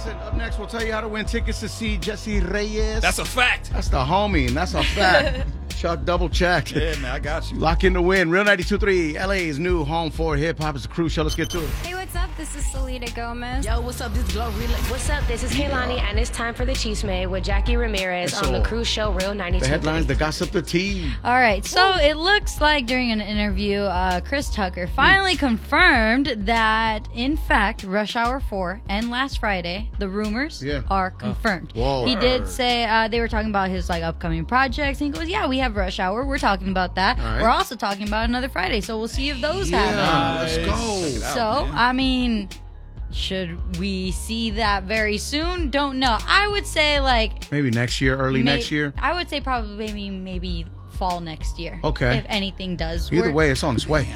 Listen, up next, we'll tell you how to win tickets to see Jesse Reyes. That's a fact. That's the homie, and that's a fact. Chuck double checked. Yeah, man, I got you. Lock in the win. Real 92.3, LA's new home for hip hop. It's a cruise show. Let's get to it. Hey, what's up? This is Selena Gomez. Yo, what's up? This is Glorilla. What's up? This is Kaylani, and it's time for the Chisme with Jackie Ramirez on the cruise show Real 92. The headlines, the gossip, the tea. All right, so it looks like during an interview, Chris Tucker finally confirmed that, in fact, Rush Hour 4 and Last Friday, the rumors are confirmed. Whoa. He did say they were talking about his upcoming projects, and he goes, "Yeah, we have Rush Hour. We're talking about that. All right. We're also talking about Another Friday, so we'll see if those happen." Let's go. So, I mean, should we see that very soon? Don't know. I would say maybe next year, early next year. I would say probably maybe fall next year. Okay. If anything does. Either way, it's on its way.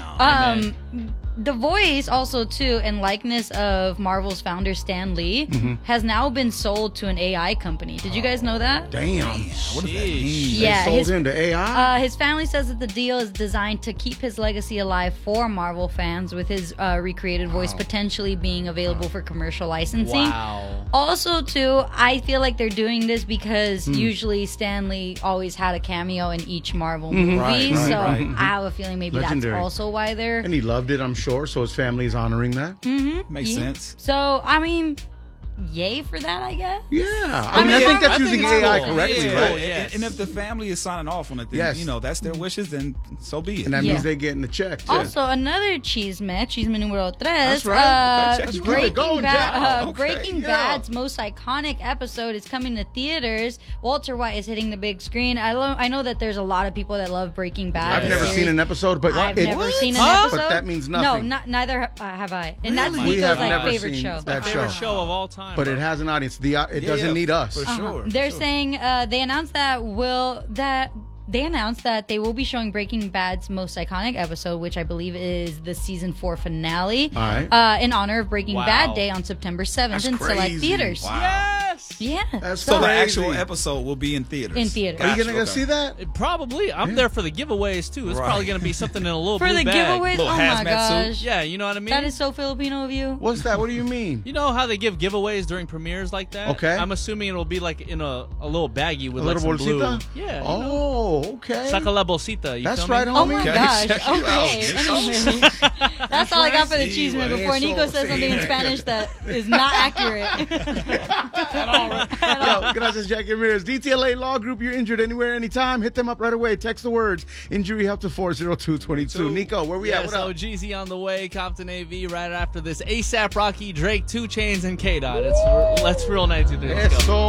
The voice also too, in likeness of Marvel's founder Stan Lee, has now been sold to an AI company. Did you guys know that? Damn. What does that mean? Yeah, They sold into AI? his family says that the deal is designed to keep his legacy alive for Marvel fans, with his recreated voice potentially being available for commercial licensing. Wow. Also, too, I feel like they're doing this because usually Stan Lee always had a cameo in each Marvel movie, Right, so right. I have a feeling maybe Legendary. that's also why they're... And he loved it, I'm sure, so his family is honoring that. Makes sense. So, I mean, yay for that, I guess. Yeah. I mean, I think that's using AI cool. correctly, Yeah. right? Yes. And if the family is signing off on it, then, Yes. that's their wishes, then so be it. And that means they getting the check, too. Also, another chisme numero tres. That's right. Let's keep it Breaking, going, Jack. Okay, Breaking yeah. Bad's most iconic episode is coming to theaters. Walter White is hitting the big screen. I know that there's a lot of people that love Breaking Bad. I've never seen an episode, but I've never seen an Huh? episode. But that means nothing. No, neither have I. And that's We Nico's have never favorite seen show. that Favorite show. show of all time. But it has an audience. It doesn't need us. For sure. They're saying they announced they announced that they will be showing Breaking Bad's most iconic episode, which I believe is the season 4 finale, All right. in honor of Breaking Wow. Bad Day on September 7th That's in select crazy. theaters. Wow. Yes. Yeah. That's So the crazy. actual episode will be in theaters. In theaters. Are you Gotcha, going to go okay. see that? Probably. I'm there for the giveaways, too. It's Right. probably going to be something in a little For blue the bag. giveaways? Little Oh my hazmat gosh. suit. Yeah, you know what I mean? That is so Filipino of you. What's that? What do you mean? You know how they give giveaways during premieres like that? Okay. I'm assuming it'll be in a little baggie with A little some blue. bolsita? Yeah. Oh, okay. Saca la bolsita. You That's feel me? right, homie. Oh my Okay, gosh. check you Okay. Anyway. That's all I got for the Sí, chisme güey. before Nico says something in Spanish that is not accurate. Yo, gracias, Jackie Ramirez. DTLA Law Group, you're injured anywhere, anytime. Hit them up right away. Text the words injury help to 40222. Nico, where we at? Yes, What up? OGZ on the way. Compton AV right after this. ASAP Rocky, Drake, 2 Chainz, and K-Dot. It's Real 92. Let's go. Eso.